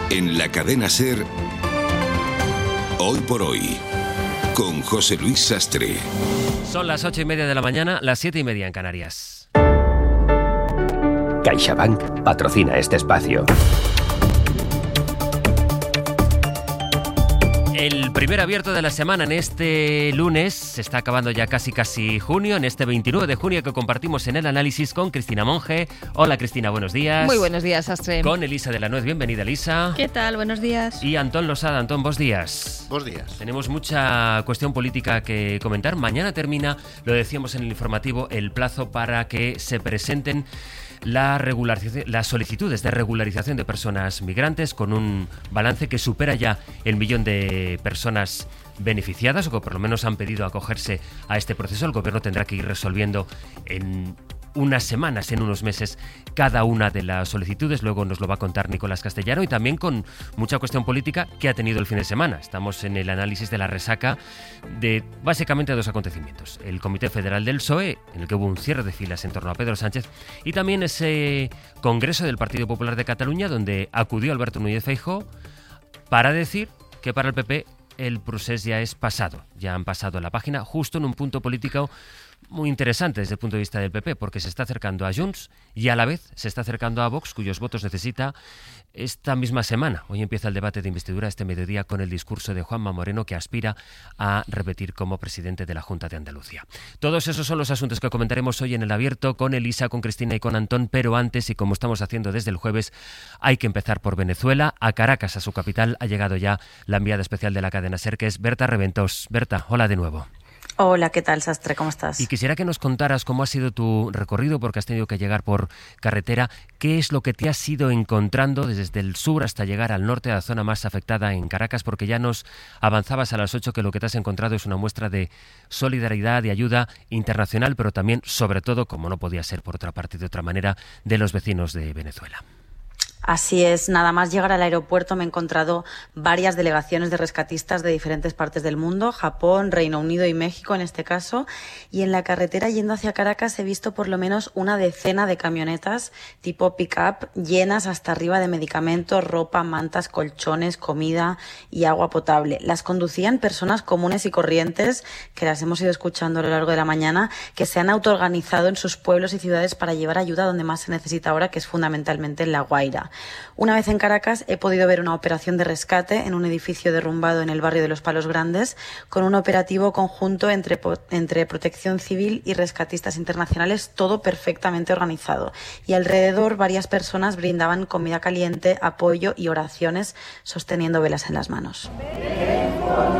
En la cadena SER, Hoy por Hoy, con José Luis Sastre. Son las 8:30 de la mañana, las 7:30 en Canarias. CaixaBank patrocina este espacio. El primer abierto de la semana en este lunes, se está acabando ya casi junio, en este 29 de junio que compartimos en el análisis con Cristina Monge. Hola Cristina, buenos días. Muy buenos días, Sastre. Con Elisa de la Nuez, bienvenida Elisa. ¿Qué tal? Buenos días. Y Antón Losada. Antón, buenos días. Buenos días. Tenemos mucha cuestión política que comentar. Mañana termina, lo decíamos en el informativo, el plazo para que se presenten las solicitudes de regularización de personas migrantes, con un balance que supera ya el 1.000.000 de personas beneficiadas, o que por lo menos han pedido acogerse a este proceso. El gobierno tendrá que ir resolviendo en unas semanas, en unos meses, cada una de las solicitudes. Luego nos lo va a contar Nicolás Castellano, y también con mucha cuestión política que ha tenido el fin de semana. Estamos en el análisis de la resaca de básicamente dos acontecimientos: el Comité Federal del PSOE, en el que hubo un cierre de filas en torno a Pedro Sánchez, y también ese Congreso del Partido Popular de Cataluña, donde acudió Alberto Núñez Feijóo para decir que para el PP el procés ya es pasado. Ya han pasado la página, justo en un punto político muy interesante desde el punto de vista del PP, porque se está acercando a Junts y a la vez se está acercando a Vox, cuyos votos necesita esta misma semana. Hoy empieza el debate de investidura este mediodía con el discurso de Juanma Moreno, que aspira a repetir como presidente de la Junta de Andalucía. Todos esos son los asuntos que comentaremos hoy en el abierto con Elisa, con Cristina y con Antón, pero antes, y como estamos haciendo desde el jueves, hay que empezar por Venezuela. A Caracas, a su capital, ha llegado ya la enviada especial de la cadena SER, que es Berta Reventós. Berta, hola de nuevo. Hola, ¿qué tal, Sastre? ¿Cómo estás? Y quisiera que nos contaras cómo ha sido tu recorrido, porque has tenido que llegar por carretera. ¿Qué es lo que te has ido encontrando desde el sur hasta llegar al norte, a la zona más afectada en Caracas? Porque ya nos avanzabas a las 8 que lo que te has encontrado es una muestra de solidaridad y ayuda internacional, pero también, sobre todo, como no podía ser por otra parte de otra manera, de los vecinos de Venezuela. Así es, nada más llegar al aeropuerto me he encontrado varias delegaciones de rescatistas de diferentes partes del mundo, Japón, Reino Unido y México en este caso, y en la carretera yendo hacia Caracas he visto por lo menos una decena de camionetas tipo pick-up llenas hasta arriba de medicamentos, ropa, mantas, colchones, comida y agua potable. Las conducían personas comunes y corrientes, que las hemos ido escuchando a lo largo de la mañana, que se han autoorganizado en sus pueblos y ciudades para llevar ayuda donde más se necesita ahora, que es fundamentalmente en La Guaira. Una vez en Caracas he podido ver una operación de rescate en un edificio derrumbado en el barrio de Los Palos Grandes, con un operativo conjunto entre Protección Civil y rescatistas internacionales, todo perfectamente organizado. Y alrededor varias personas brindaban comida caliente, apoyo y oraciones sosteniendo velas en las manos.